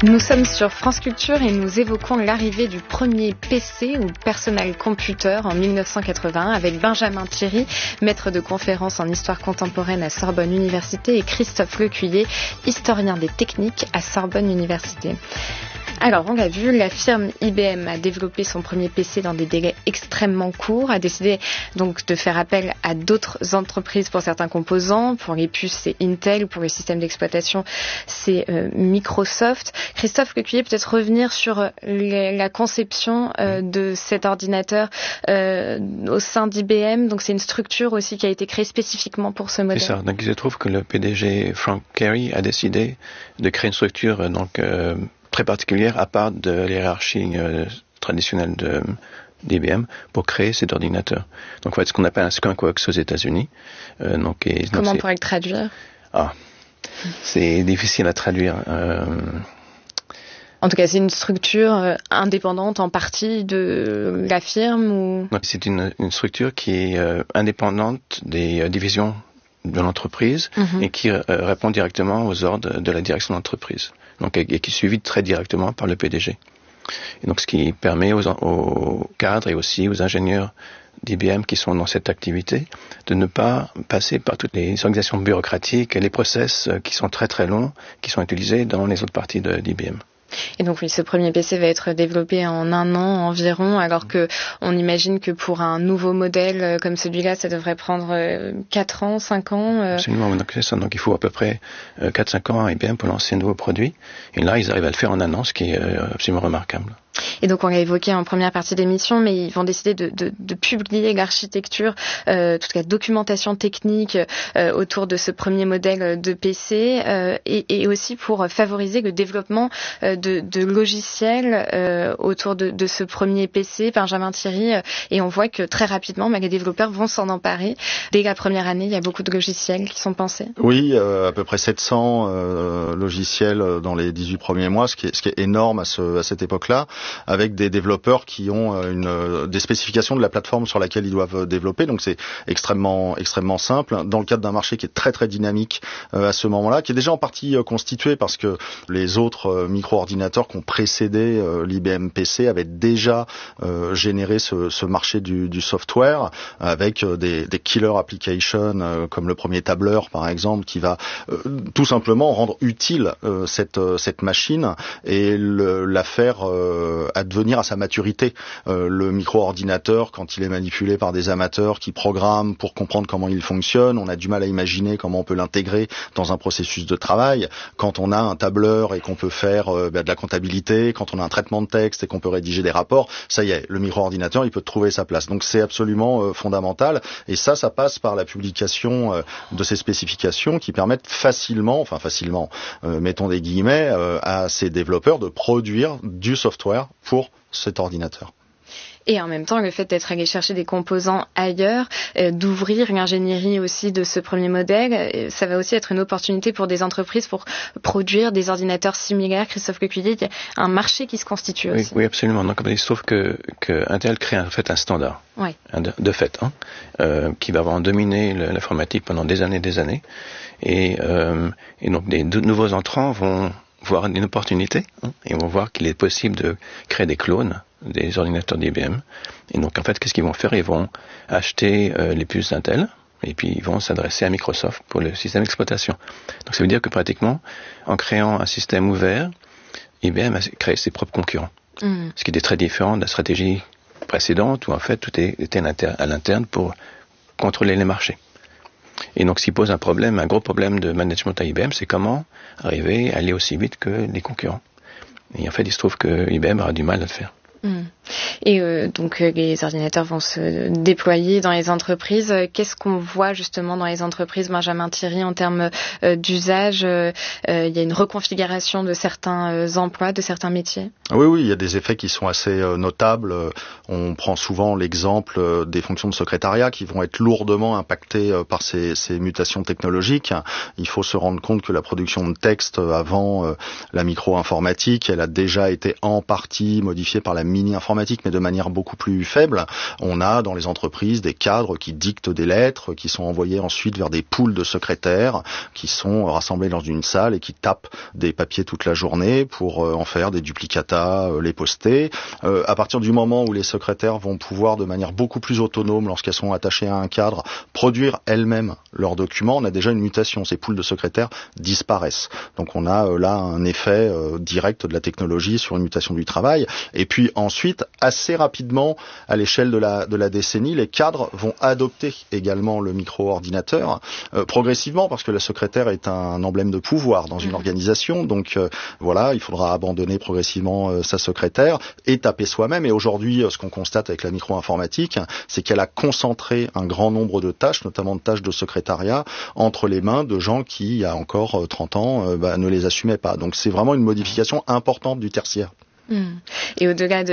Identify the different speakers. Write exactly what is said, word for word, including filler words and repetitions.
Speaker 1: Nous sommes sur France Culture et nous évoquons l'arrivée du premier P C ou Personal Computer en mille neuf cent quatre-vingt-un avec Benjamin Thierry, maître de conférences en histoire contemporaine à Sorbonne Université, et Christophe Lecuyer, historien des techniques à Sorbonne Université. Alors, on l'a vu, la firme I B M a développé son premier P C dans des délais extrêmement courts, a décidé donc de faire appel à d'autres entreprises pour certains composants. Pour les puces, c'est Intel, pour le système d'exploitation, c'est euh, Microsoft. Christophe Lecuyer, peut-être revenir sur les, la conception euh, de cet ordinateur euh, au sein d'I B M. Donc, c'est une structure aussi qui a été créée spécifiquement pour ce modèle.
Speaker 2: C'est ça. Donc, il se trouve que le P D G Frank Gehry a décidé de créer une structure donc euh, très particulière à part de l'hiérarchie euh, traditionnelle de, d'I B M pour créer cet ordinateur. Donc, en fait, ce qu'on appelle un skunkworks aux États-Unis. Euh, donc, et,
Speaker 1: Comment
Speaker 2: donc,
Speaker 1: on pourrait le traduire?
Speaker 2: Ah, c'est difficile à traduire. Euh...
Speaker 1: En tout cas, c'est une structure euh, indépendante en partie de la firme ou...
Speaker 2: Donc, c'est une, une structure qui est euh, indépendante des euh, divisions de l'entreprise mm-hmm. et qui euh, répond directement aux ordres de la direction de l'entreprise. Donc, et qui est suivi très directement par le P D G. Et donc, ce qui permet aux, aux cadres et aussi aux ingénieurs d'I B M qui sont dans cette activité de ne pas passer par toutes les organisations bureaucratiques et les process qui sont très très longs qui sont utilisés dans les autres parties de, d'I B M.
Speaker 1: Et donc oui, ce premier P C va être développé en un an environ, alors que on imagine que pour un nouveau modèle comme celui-là, ça devrait prendre quatre ans, cinq ans. Euh...
Speaker 2: Absolument, donc c'est ça. Donc il faut à peu près quatre cinq ans à I B M pour lancer un nouveau produit. Et là, ils arrivent à le faire en un an, ce qui est absolument remarquable.
Speaker 1: Et donc on l'a évoqué en première partie d'émission, mais ils vont décider de, de, de publier l'architecture, euh, toute la documentation technique euh, autour de ce premier modèle de P C, euh, et, et aussi pour favoriser le développement euh, de, de logiciels euh, autour de, de ce premier P C, Benjamin Thierry, euh, et on voit que très rapidement, bah, les développeurs vont s'en emparer. Dès la première année, il y a beaucoup de logiciels qui sont pensés.
Speaker 3: Oui, euh, à peu près sept cents euh, logiciels dans les dix-huit premiers mois, ce qui est, ce qui est énorme à, ce, à cette époque-là, avec des développeurs qui ont une, des spécifications de la plateforme sur laquelle ils doivent développer. Donc c'est extrêmement extrêmement simple dans le cadre d'un marché qui est très très dynamique euh, à ce moment-là, qui est déjà en partie euh, constitué parce que les autres euh, micro-ordinateurs qui ont précédé euh, l'I B M P C avaient déjà euh, généré ce, ce marché du, du software avec euh, des, des killer applications euh, comme le premier tableur par exemple, qui va euh, tout simplement rendre utile euh, cette euh, cette machine et le, la faire euh, advenir à sa maturité. Euh, le micro-ordinateur, quand il est manipulé par des amateurs qui programment pour comprendre comment il fonctionne, on a du mal à imaginer comment on peut l'intégrer dans un processus de travail. Quand on a un tableur et qu'on peut faire euh, bah, de la comptabilité, quand on a un traitement de texte et qu'on peut rédiger des rapports, ça y est, le micro-ordinateur, il peut trouver sa place. Donc c'est absolument euh, fondamental. Et ça, ça passe par la publication euh, de ces spécifications qui permettent facilement, enfin facilement, euh, mettons des guillemets, euh, à ces développeurs de produire du software pour cet ordinateur.
Speaker 1: Et en même temps, le fait d'être allé chercher des composants ailleurs, euh, d'ouvrir l'ingénierie aussi de ce premier modèle, euh, ça va aussi être une opportunité pour des entreprises pour produire des ordinateurs similaires. Christophe Lecuyer, il y a un marché qui se constitue aussi.
Speaker 2: Oui, oui absolument. Donc, il se trouve que, que Intel crée en fait un standard,
Speaker 1: oui.
Speaker 2: de, de fait, hein, euh, qui va vraiment dominer le, l'informatique pendant des années et des années. Et, euh, et donc, des de nouveaux entrants vont voir une opportunité hein, et vont voir qu'il est possible de créer des clones des ordinateurs d'I B M. Et donc, en fait, qu'est-ce qu'ils vont faire? Ils vont acheter euh, les puces Intel et puis ils vont s'adresser à Microsoft pour le système d'exploitation. Donc, ça veut dire que pratiquement, en créant un système ouvert, I B M a créé ses propres concurrents. Mmh. Ce qui était très différent de la stratégie précédente où, en fait, tout était à l'interne pour contrôler les marchés. Et donc, ce qui pose un problème, un gros problème de management à I B M, c'est comment arriver à aller aussi vite que les concurrents. Et en fait, il se trouve que I B M aura du mal à le faire.
Speaker 1: Et euh, donc euh, les ordinateurs vont se déployer dans les entreprises. Qu'est-ce qu'on voit justement dans les entreprises, Benjamin Thierry, en termes euh, d'usage? euh, euh, Il y a une reconfiguration de certains euh, emplois, de certains métiers?
Speaker 3: Oui, oui, il y a des effets qui sont assez euh, notables. On prend souvent l'exemple euh, des fonctions de secrétariat qui vont être lourdement impactées euh, par ces, ces mutations technologiques. Il faut se rendre compte que la production de texte avant euh, la micro-informatique, elle a déjà été en partie modifiée par la mini-informatique, mais de manière beaucoup plus faible. On a dans les entreprises des cadres qui dictent des lettres, qui sont envoyées ensuite vers des poules de secrétaires, qui sont rassemblés dans une salle et qui tapent des papiers toute la journée pour en faire des duplicata, les poster. Euh, à partir du moment où les secrétaires vont pouvoir de manière beaucoup plus autonome, lorsqu'elles sont attachées à un cadre, produire elles-mêmes leurs documents, on a déjà une mutation. Ces poules de secrétaires disparaissent. Donc on a euh, là un effet euh, direct de la technologie sur une mutation du travail. Et puis ensuite, assez rapidement, à l'échelle de la, de la décennie, les cadres vont adopter également le micro-ordinateur euh, progressivement, parce que la secrétaire est un emblème de pouvoir dans une mmh. organisation. Donc euh, voilà, il faudra abandonner progressivement euh, sa secrétaire et taper soi-même. Et aujourd'hui, euh, ce qu'on constate avec la micro-informatique, c'est qu'elle a concentré un grand nombre de tâches, notamment de tâches de secrétariat, entre les mains de gens qui, il y a encore euh, trente ans, euh, bah, ne les assumaient pas. Donc c'est vraiment une modification importante du tertiaire.
Speaker 1: Mmh. Et au-delà de,